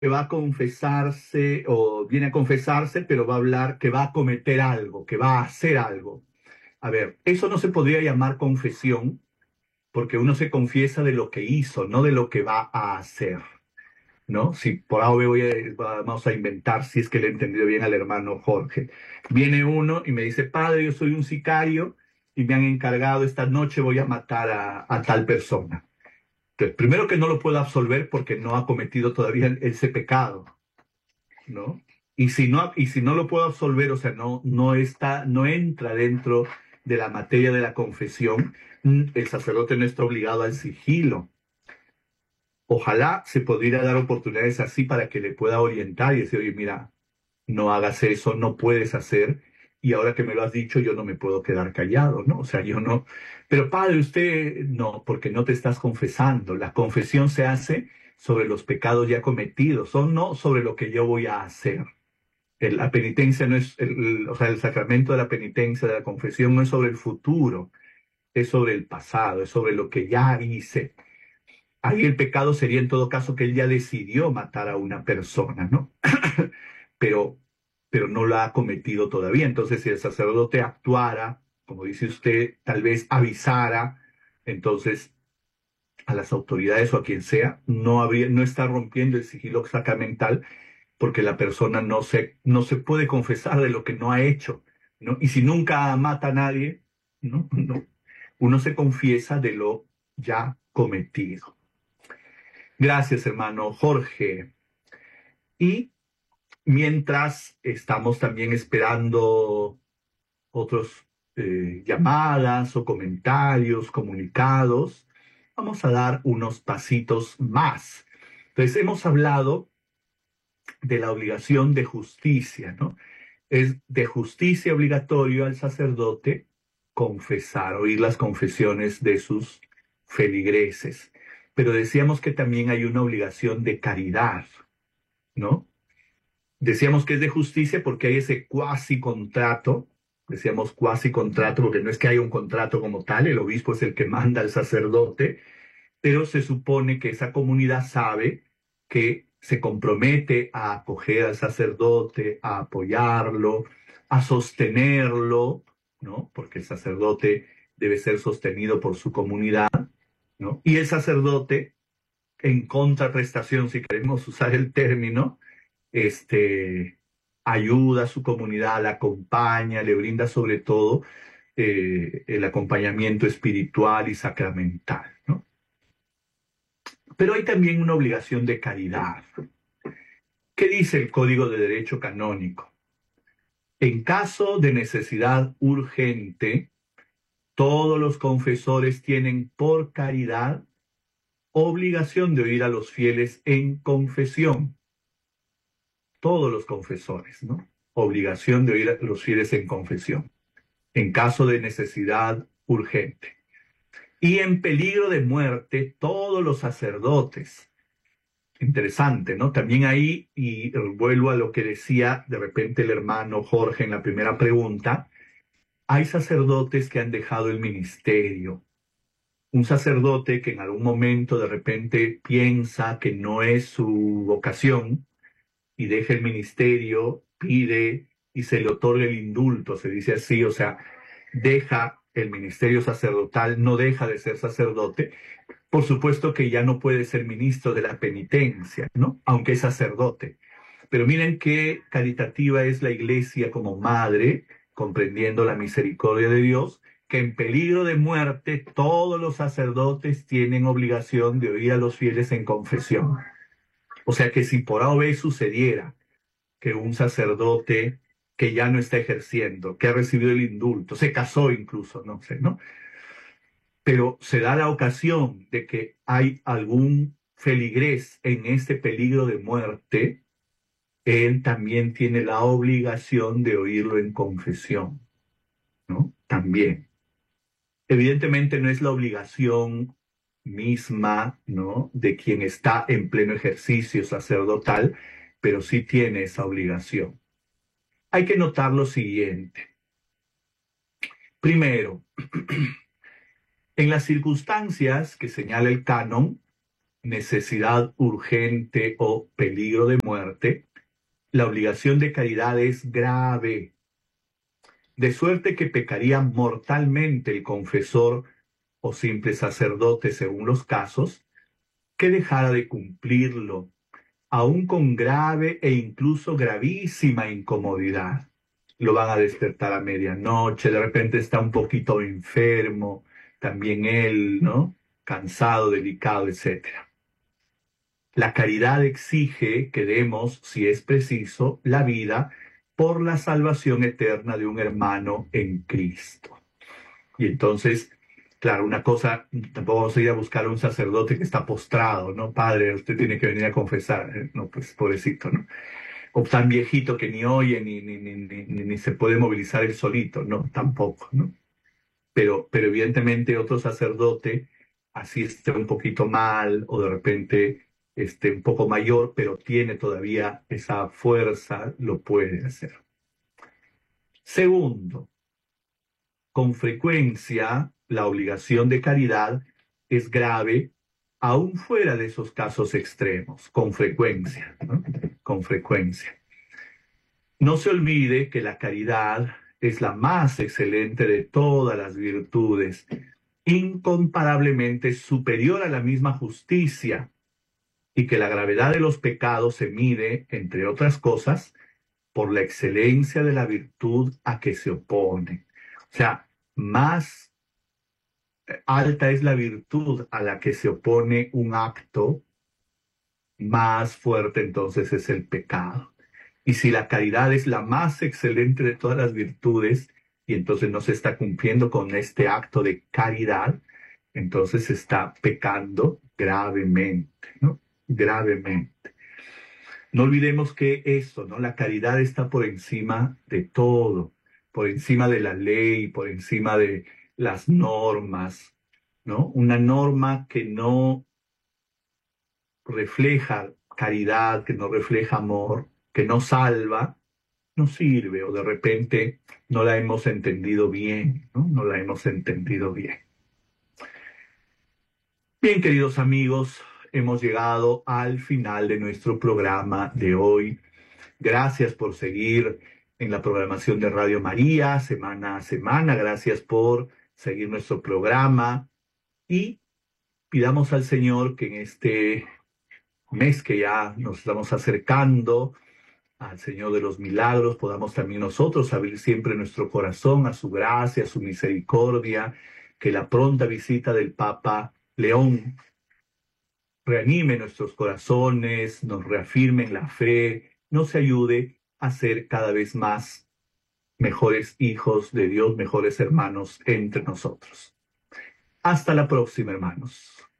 que va a confesarse o viene a confesarse, pero va a hablar que va a cometer algo, que va a hacer algo. A ver, eso no se podría llamar confesión porque uno se confiesa de lo que hizo, no de lo que va a hacer, ¿no? Si por ahora vamos a inventar, si es que le he entendido bien al hermano Jorge. Viene uno y me dice, padre, yo soy un sicario y me han encargado esta noche voy a matar a tal persona. Entonces, primero que no lo puedo absolver porque no ha cometido todavía ese pecado, ¿no? Y si no lo puedo absolver, o sea, no entra dentro de la materia de la confesión, el sacerdote no está obligado al sigilo. Ojalá se pudiera dar oportunidades así para que le pueda orientar y decir, oye, mira, no hagas eso, no puedes hacer, y ahora que me lo has dicho, yo no me puedo quedar callado, ¿no? O sea, yo no. Pero padre, usted no, porque no te estás confesando. La confesión se hace sobre los pecados ya cometidos, o no sobre lo que yo voy a hacer. La penitencia no es, o sea, el sacramento de la penitencia, de la confesión, no es sobre el futuro, es sobre el pasado, es sobre lo que ya hice. Ahí el pecado sería en todo caso que él ya decidió matar a una persona, ¿no? Pero, pero no la ha cometido todavía. Entonces, si el sacerdote actuara, como dice usted, tal vez avisara, entonces a las autoridades o a quien sea, no está rompiendo el sigilo sacramental porque la persona no se puede confesar de lo que no ha hecho, ¿no? Y si nunca mata a nadie, ¿no? No. Uno se confiesa de lo ya cometido. Gracias, hermano Jorge. Y mientras estamos también esperando otros llamadas o comentarios, comunicados, vamos a dar unos pasitos más. Entonces, hemos hablado de la obligación de justicia, ¿no? Es de justicia obligatorio al sacerdote confesar, oír las confesiones de sus feligreses. Pero decíamos que también hay una obligación de caridad, ¿no? Decíamos que es de justicia porque hay ese cuasi contrato, decíamos cuasi contrato porque no es que haya un contrato como tal, el obispo es el que manda al sacerdote, pero se supone que esa comunidad sabe que se compromete a acoger al sacerdote, a apoyarlo, a sostenerlo, ¿no? Porque el sacerdote debe ser sostenido por su comunidad, ¿no? Y el sacerdote, en contraprestación, si queremos usar el término, este, ayuda a su comunidad, la acompaña, le brinda sobre todo el acompañamiento espiritual y sacramental, ¿no? Pero hay también una obligación de caridad. ¿Qué dice el Código de Derecho Canónico? En caso de necesidad urgente, todos los confesores tienen por caridad obligación de oír a los fieles en confesión. Todos los confesores, ¿no? Obligación de oír a los fieles en confesión, en caso de necesidad urgente. Y en peligro de muerte, todos los sacerdotes. Interesante, ¿no? También ahí, y vuelvo a lo que decía de repente el hermano Jorge en la primera pregunta, hay sacerdotes que han dejado el ministerio. Un sacerdote que en algún momento de repente piensa que no es su vocación y deja el ministerio, pide y se le otorga el indulto, se dice así, o sea, deja el ministerio sacerdotal, no deja de ser sacerdote, por supuesto que ya no puede ser ministro de la penitencia, ¿no? Aunque es sacerdote. Pero miren qué caritativa es la iglesia como madre, comprendiendo la misericordia de Dios, que en peligro de muerte todos los sacerdotes tienen obligación de oír a los fieles en confesión. O sea que si por A o B sucediera que un sacerdote que ya no está ejerciendo, que ha recibido el indulto, se casó incluso, no sé, ¿no? Pero se da la ocasión de que hay algún feligrés en este peligro de muerte, él también tiene la obligación de oírlo en confesión, ¿no? También. Evidentemente no es la obligación misma, ¿no? De quien está en pleno ejercicio sacerdotal, pero sí tiene esa obligación. Hay que notar lo siguiente. Primero, en las circunstancias que señala el canon, necesidad urgente o peligro de muerte, la obligación de caridad es grave, de suerte que pecaría mortalmente el confesor o simple sacerdote, según los casos, que dejara de cumplirlo, aun con grave e incluso gravísima incomodidad. Lo van a despertar a medianoche, de repente está un poquito enfermo, también él, ¿no? Cansado, delicado, etcétera. La caridad exige que demos, si es preciso, la vida por la salvación eterna de un hermano en Cristo. Y entonces, claro, una cosa, tampoco vamos a ir a buscar a un sacerdote que está postrado, ¿no? Padre, usted tiene que venir a confesar. No, pues pobrecito, ¿no? O tan viejito que ni oye ni se puede movilizar él solito, no, tampoco, ¿no? Pero evidentemente otro sacerdote, así esté un poquito mal o de repente esté un poco mayor, pero tiene todavía esa fuerza, lo puede hacer. Segundo, con frecuencia la obligación de caridad es grave, aún fuera de esos casos extremos, con frecuencia, ¿no? Con frecuencia. No se olvide que la caridad es la más excelente de todas las virtudes, incomparablemente superior a la misma justicia, y que la gravedad de los pecados se mide, entre otras cosas, por la excelencia de la virtud a que se opone. O sea, más alta es la virtud a la que se opone un acto, más fuerte entonces es el pecado. Y si la caridad es la más excelente de todas las virtudes, y entonces no se está cumpliendo con este acto de caridad, entonces se está pecando gravemente, ¿no? Gravemente. No olvidemos que eso, ¿no? La caridad está por encima de todo, por encima de la ley, por encima de las normas, ¿no? Una norma que no refleja caridad, que no refleja amor, que no salva, no sirve o de repente no la hemos entendido bien, ¿no? No la hemos entendido bien. Bien, queridos amigos, hemos llegado al final de nuestro programa de hoy. Gracias por seguir en la programación de Radio María semana a semana. Gracias por seguir nuestro programa y pidamos al Señor que en este mes que ya nos estamos acercando al Señor de los milagros, podamos también nosotros abrir siempre nuestro corazón a su gracia, a su misericordia, que la pronta visita del Papa León reanime nuestros corazones, nos reafirme en la fe, nos ayude a ser cada vez más mejores hijos de Dios, mejores hermanos entre nosotros. Hasta la próxima, hermanos.